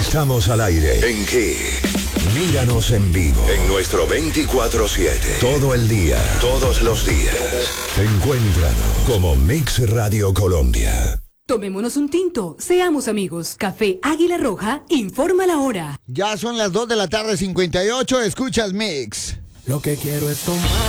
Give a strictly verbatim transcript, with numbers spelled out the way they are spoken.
Estamos al aire. ¿En qué? Míranos en vivo. En nuestro veinticuatro siete. Todo el día. Todos los días. Encuéntranos como Mix Radio Colombia. Tomémonos un tinto, seamos amigos. Café Águila Roja, informa la hora. Ya son las dos de la tarde, cincuenta y ocho, escuchas Mix. Lo que quiero es tomar.